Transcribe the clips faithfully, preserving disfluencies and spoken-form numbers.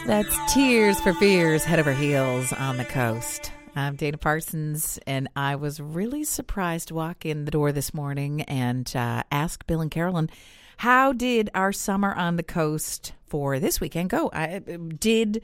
That's Tears for Fears, Head Over Heels on the Coast. I'm Dana Parsons, and I was really surprised to walk in the door this morning and uh, ask Bill and Carolyn, how did our summer on the coast for this weekend go? I, did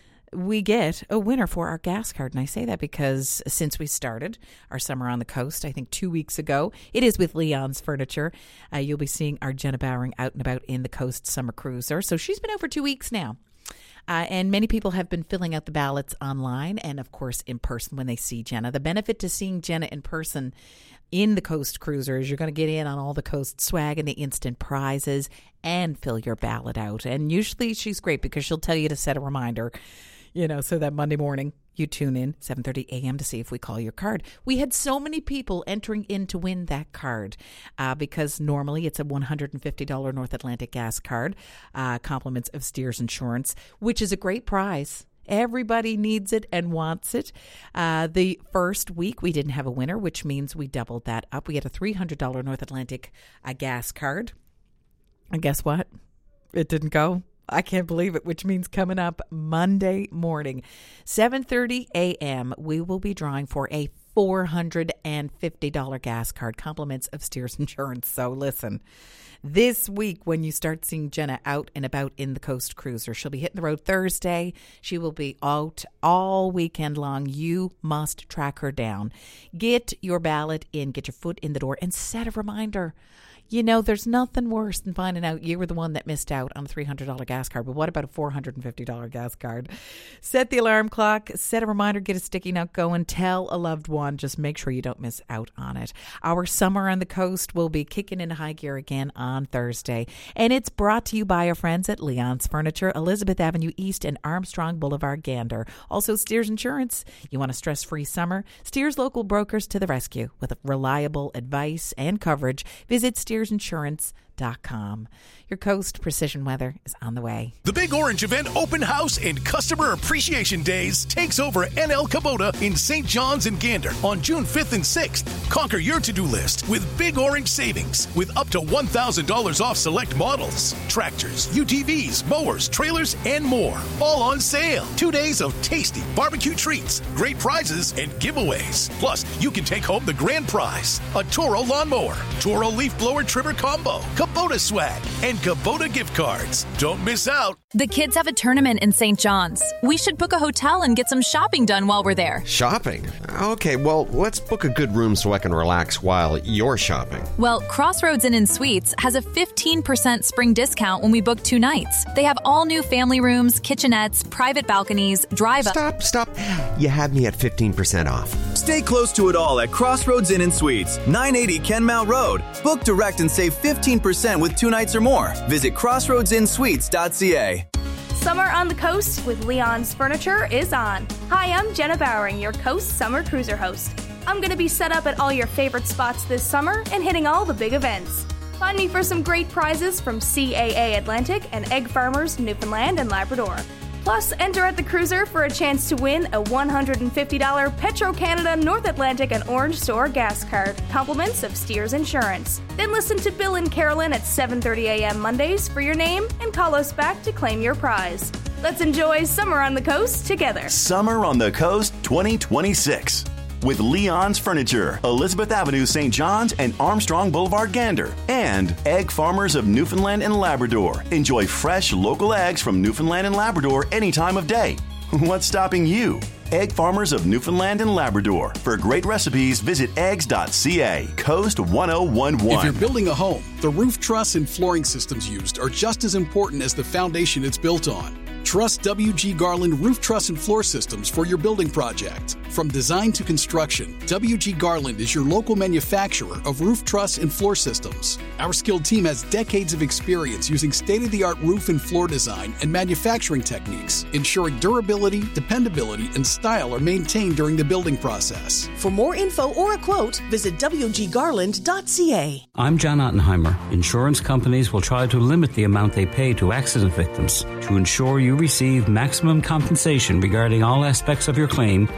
we get a winner for our gas card? And I say that because since we started our summer on the coast, I think two weeks ago, it is with Leon's Furniture. Uh, you'll be seeing our Jenna Bowering out and about in the Coast Summer Cruiser. So she's been out for two weeks now. Uh, and many people have been filling out the ballots online and, of course, in person when they see Jenna. The benefit to seeing Jenna in person in the Coast Cruiser is you're going to get in on all the Coast swag and the instant prizes and fill your ballot out. And usually she's great because she'll tell you to set a reminder, you know, so that Monday morning you tune in seven thirty a.m. to see if we call your card. We had so many people entering in to win that card uh, because normally it's a one hundred fifty dollars North Atlantic gas card, uh, compliments of Steers Insurance, which is a great prize. Everybody needs it and wants it. Uh, the first week we didn't have a winner, which means we doubled that up. We had a three hundred dollars North Atlantic uh, gas card. And guess what? It didn't go. I can't believe it, which means coming up Monday morning, seven thirty a.m., we will be drawing for a four hundred fifty dollars gas card, compliments of Steers Insurance. So listen, this week when you start seeing Jenna out and about in the Coast Cruiser, she'll be hitting the road Thursday. She will be out all weekend long. You must track her down. Get your ballot in, get your foot in the door, and set a reminder. You know, there's nothing worse than finding out you were the one that missed out on a three hundred dollars gas card. But what about a four hundred fifty dollars gas card? Set the alarm clock, set a reminder, get a sticky note going, tell a loved one. Just make sure you don't miss out on it. Our summer on the coast will be kicking into high gear again on Thursday. And it's brought to you by our friends at Leon's Furniture, Elizabeth Avenue East and Armstrong Boulevard, Gander. Also, Steers Insurance. You want a stress-free summer? Steers local brokers to the rescue with reliable advice and coverage. Visit Steers Insurance dot com. Your Coast Precision Weather is on the way. The Big Orange Event Open House and Customer Appreciation Days takes over N L Kubota in Saint John's and Gander on June fifth and sixth. Conquer your to-do list with Big Orange savings with up to one thousand dollars off select models. Tractors, U T Vs, mowers, trailers, and more. All on sale. Two days of tasty barbecue treats, great prizes, and giveaways. Plus, you can take home the grand prize, a Toro lawnmower, Toro leaf blower trimmer combo, Kubota swag, and Kubota gift cards. Don't miss out. The kids have a tournament in Saint John's. We should book a hotel and get some shopping done while we're there. Shopping? Okay, well, let's book a good room so I can relax while you're shopping. Well, Crossroads Inn and Suites has a fifteen percent spring discount when we book two nights. They have all new family rooms, kitchenettes, private balconies, drive-up. Stop, stop. You had me at fifteen percent off. Stay close to it all at Crossroads Inn and Suites, nine eighty Kenmount Road. Book direct and save fifteen percent with two nights or more. Visit crossroads in suites dot c a. Summer on the Coast with Leon's Furniture is on. Hi, I'm Jenna Bowering, your Coast Summer Cruiser host. I'm going to be set up at all your favorite spots this summer and hitting all the big events. Find me for some great prizes from C A A Atlantic and Egg Farmers Newfoundland and Labrador. Plus, enter at the cruiser for a chance to win a one hundred fifty dollars Petro-Canada North Atlantic and Orange Store gas card, compliments of Steers Insurance. Then listen to Bill and Carolyn at seven thirty a.m. Mondays for your name and call us back to claim your prize. Let's enjoy Summer on the Coast together. Summer on the Coast twenty twenty-six. With Leon's Furniture, Elizabeth Avenue, Saint John's, and Armstrong Boulevard, Gander. And Egg Farmers of Newfoundland and Labrador. Enjoy fresh local eggs from Newfoundland and Labrador any time of day. What's stopping you? Egg Farmers of Newfoundland and Labrador. For great recipes, visit eggs dot c a. Coast one oh one one. If you're building a home, the roof truss and flooring systems used are just as important as the foundation it's built on. Trust W G Garland Roof Truss and Floor Systems for your building project. From design to construction, W G Garland is your local manufacturer of roof truss and floor systems. Our skilled team has decades of experience using state-of-the-art roof and floor design and manufacturing techniques, ensuring durability, dependability, and style are maintained during the building process. For more info or a quote, visit w g garland dot c a. I'm John Ottenheimer. Insurance companies will try to limit the amount they pay to accident victims. To ensure you receive maximum compensation regarding all aspects of your claim, contact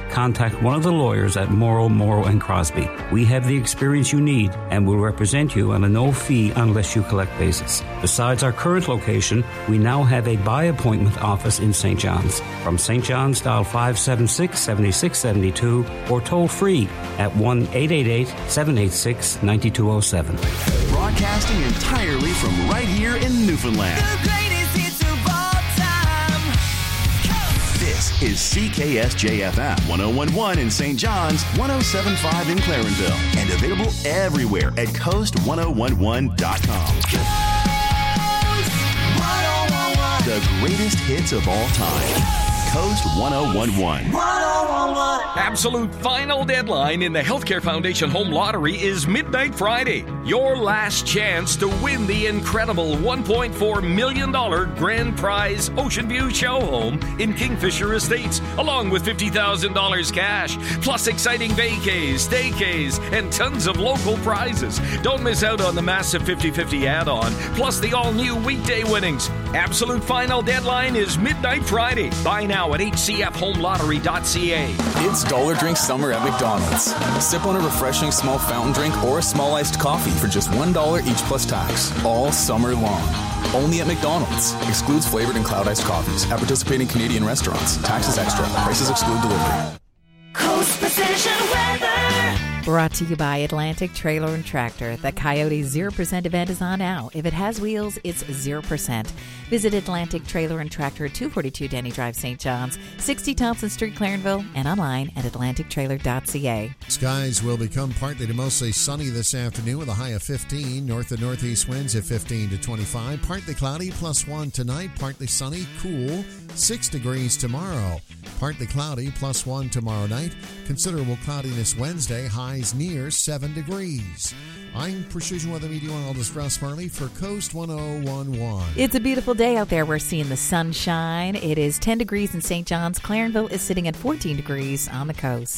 contact one of the lawyers at Morrow, Morrow and Crosby. We have the experience you need and will represent you on a no-fee unless you collect basis. Besides our current location, we now have a by-appointment office in Saint John's. From Saint John's, dial five seven six, seven six seven two or toll free at one eight eight eight, seven eight six, nine two zero seven. Broadcasting entirely from right here in Newfoundland. The greatest hits of all time. This is C K S J F M one oh one point one in Saint John's, one oh seven point five in Clarenville, and available everywhere at coast one oh one one dot com. The greatest hits of all time. Coast one oh one point one. Absolute final deadline in the Healthcare Foundation Home Lottery is midnight Friday. Your last chance to win the incredible one point four million dollars grand prize Ocean View Show Home in Kingfisher Estates, along with fifty thousand dollars cash, plus exciting vacays, staycays, and tons of local prizes. Don't miss out on the massive fifty-fifty add-on, plus the all-new weekday winnings. Absolute final deadline is midnight Friday. Buy now at h c f home lottery dot c a. It's Dollar Drink Summer at McDonald's. Sip on a refreshing small fountain drink or a small iced coffee for just one dollar each plus tax, all summer long. Only at McDonald's. Excludes flavored and cloud iced coffees at participating Canadian restaurants. Taxes extra. Prices exclude delivery. Coast Precision Weather. Brought to you by Atlantic Trailer and Tractor. The Coyote zero percent event is on now. If it has wheels, it's zero percent. Visit Atlantic Trailer and Tractor at two forty-two Denny Drive, Saint John's, sixty Thompson Street, Clarenville, and online at atlantic trailer dot c a. Skies will become partly to mostly sunny this afternoon with a high of fifteen. North and northeast winds at fifteen to twenty-five. Partly cloudy, plus one tonight. Partly sunny, cool, six degrees tomorrow. Partly cloudy, plus one tomorrow night. Considerable cloudiness Wednesday, highs near seven degrees. I'm Precision Weather Meteorologist Russ Marley for Coast one oh one point one. It's a beautiful day out there. We're seeing the sunshine. It is ten degrees in Saint John's. Clarenville is sitting at fourteen degrees on the coast.